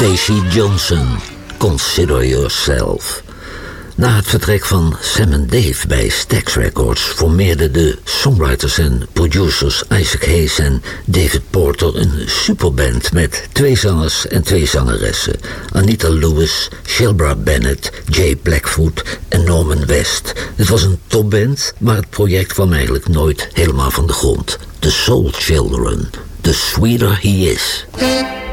Casey Johnson, Consider Yourself. Na het vertrek van Sam en Dave bij Stax Records formeerden de songwriters en producers Isaac Hayes en David Porter een superband met 2 zangers en 2 zangeressen. Anita Lewis, Shelbra Bennett, Jay Blackfoot en Norman West. Het was een topband, maar het project kwam eigenlijk nooit helemaal van de grond. The Soul Children, The Sweeter He Is.